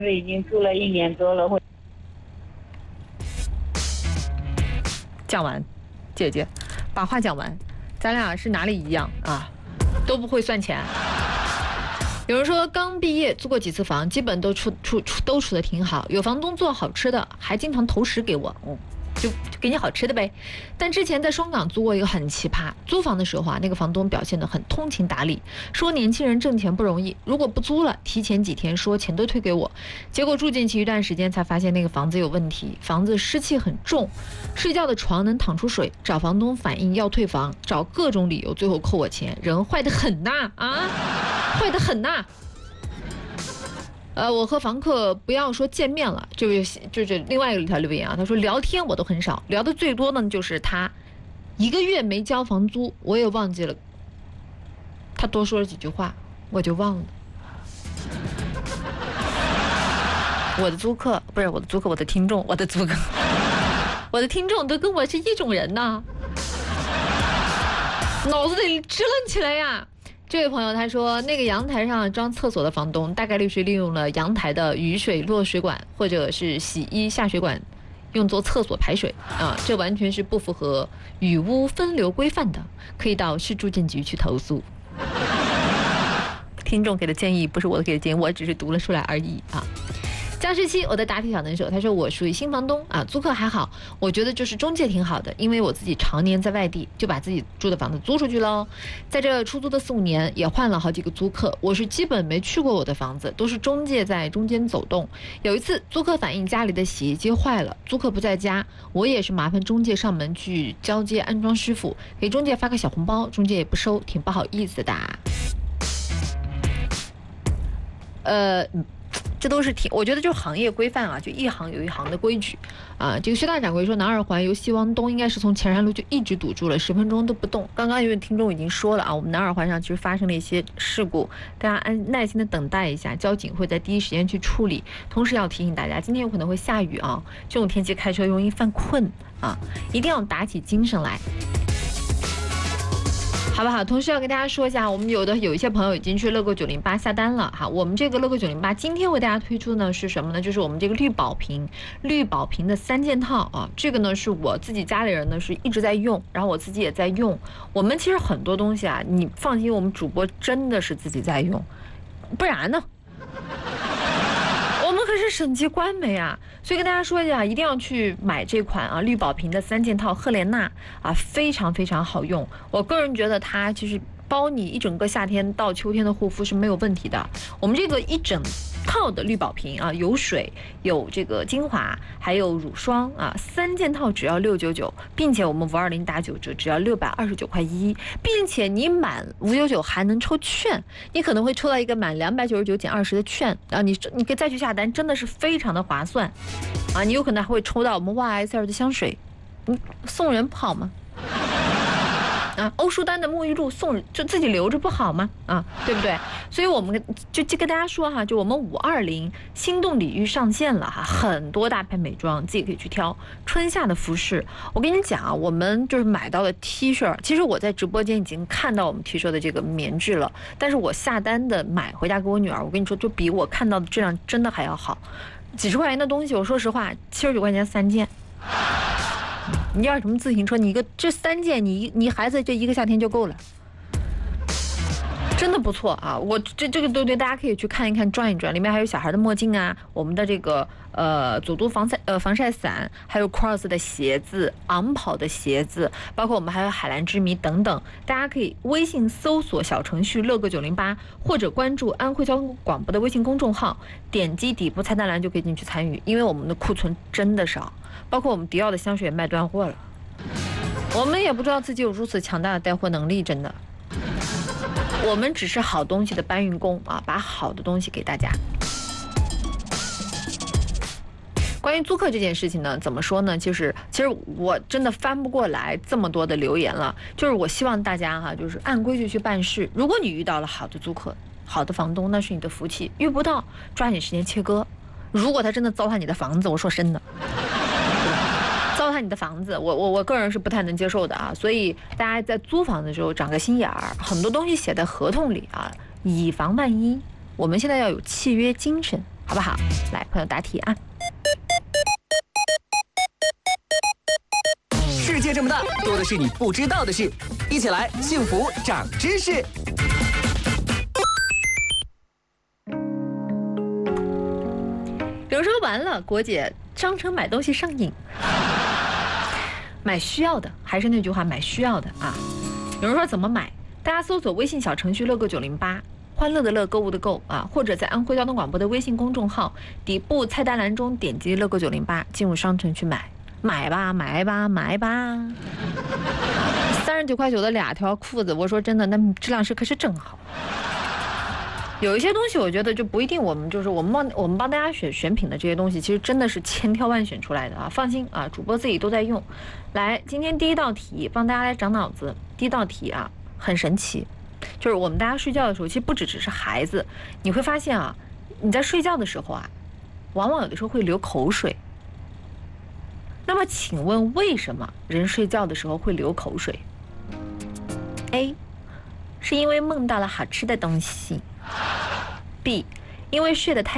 已经住了1年多了。 讲完，姐姐，把话讲完，咱俩是哪里一样啊？都不会算钱。有人说刚毕业租过几次房，基本都处得挺好，有房东做好吃的，还经常投食给我，就给你好吃的呗。但之前在双港租过一个很奇葩，租房的时候啊，那个房东表现得很通情达理，说年轻人挣钱不容易，如果不租了，提前几天说钱都退给我。结果住进去一段时间才发现那个房子有问题，房子湿气很重，睡觉的床能淌出水，找房东反映要退房，找各种理由，最后扣我钱，人坏得很呐啊，坏得很呐。我和房客不要说见面了，就是另外一条留言啊，他说聊天我都很少，聊的最多呢就是他1个月没交房租，我也忘记了他多说了几句话，我就忘了。我的租客不是我的租客，我的听众，我的租客，我的听众都跟我是一种人呐，脑子得支棱起来呀。这位朋友他说，那个阳台上装厕所的房东大概率是利用了阳台的雨水落水管或者是洗衣下水管用作厕所排水啊，这完全是不符合雨污分流规范的，可以到市住建局去投诉。听众给的建议不是我给的建议，我只是读了出来而已啊。江诗期，我的答题小能手，他说我属于新房东啊，租客还好，我觉得就是中介挺好的，因为我自己常年在外地，就把自己住的房子租出去喽。在这出租的4、5年，也换了好几个租客，我是基本没去过我的房子，都是中介在中间走动。有一次租客反映家里的洗衣机坏了，租客不在家，我也是麻烦中介上门去交接安装师傅，给中介发个小红包，中介也不收，挺不好意思的。这都是我觉得就是行业规范啊，就一行有一行的规矩啊。这个薛大掌柜说，南二环由西往东应该是从前山路就一直堵住了，10分钟都不动。刚刚因为听众已经说了啊，我们南二环上其实发生了一些事故，大家耐心的等待一下，交警会在第一时间去处理。同时要提醒大家，今天有可能会下雨啊，这种天气开车容易犯困啊，一定要打起精神来。好不好？同时要跟大家说一下，我们有一些朋友已经去乐购908下单了哈。我们这个乐购908今天为大家推出的呢是什么呢？就是我们这个绿宝瓶的3件套啊。这个呢是我自己家里人呢是一直在用，然后我自己也在用。我们其实很多东西啊，你放心，我们主播真的是自己在用，不然呢？我们可是省级官媒啊，所以跟大家说一下，一定要去买这款啊绿宝瓶的3件套赫莲娜啊，非常非常好用。我个人觉得它其实包你一整个夏天到秋天的护肤是没有问题的。我们这个一整套的绿宝瓶啊，有水，有这个精华，还有乳霜啊，3件套只要699，并且我们520打9折，只要629块1，并且你满599还能抽券，你可能会抽到一个满299减20的券啊，你可以再去下单，真的是非常的划算啊！你有可能还会抽到我们 YSL 的香水，送人不好吗？啊，欧舒丹的沐浴露送就自己留着不好吗？啊，对不对？所以我们就跟大家说哈，就我们520心动礼遇上线了哈，很多大牌美妆自己可以去挑。春夏的服饰，我跟你讲啊，我们就是买到的 T 恤，其实我在直播间已经看到我们 T 恤的这个棉质了，但是我下单的买回家给我女儿，我跟你说，就比我看到的质量真的还要好。几十块钱的东西，我说实话，79块钱3件。你要什么自行车？你这3件，你孩子这1个夏天就够了，真的不错啊！我这个对，大家可以去看一看，转一转，里面还有小孩的墨镜啊，我们的这个佐都防晒伞，还有 Cross 的鞋子，昂跑的鞋子，包括我们还有海蓝之谜等等。大家可以微信搜索小程序乐购908，或者关注安徽交通广播的微信公众号，点击底部菜单栏就可以进去参与。因为我们的库存真的少，包括我们迪奥的香水也卖断货了，我们也不知道自己有如此强大的带货能力，真的。我们只是好东西的搬运工啊，把好的东西给大家。关于租客这件事情呢，怎么说呢？其实我真的翻不过来这么多的留言了。就是我希望大家哈，就是按规矩去办事。如果你遇到了好的租客、好的房东，那是你的福气；遇不到，抓紧时间切割。如果他真的糟蹋你的房子，我说真的。糟蹋你的房子，我个人是不太能接受的啊，所以大家在租房的时候长个心眼儿，很多东西写在合同里啊，以防万一。我们现在要有契约精神， 好不好？来，朋友答题啊！ 世界这么大，多的是你不知道的事，一起来幸福长知识。 有人说完了，国姐商城买东西上瘾，买需要的，还是那句话，买需要的啊。有人说怎么买？大家搜索微信小程序乐购908，欢乐的乐，购物的购啊，或者在安徽交通广播的微信公众号底部菜单栏中点击乐购908，进入商城去买。买吧，买吧，买吧！39.9块的2条裤子，我说真的，那质量可是真好。有一些东西，我觉得就不一定，我们帮大家选品的这些东西，其实真的是千挑万选出来的啊！放心啊，主播自己都在用。来，今天第一道题帮大家来长脑子。第一道题啊，很神奇，就是我们大家睡觉的时候，其实不只是孩子，你会发现啊，你在睡觉的时候啊，往往有的时候会流口水。那么请问为什么人睡觉的时候会流口水 ？A 是因为梦到了好吃的东西 ，B 因为睡得太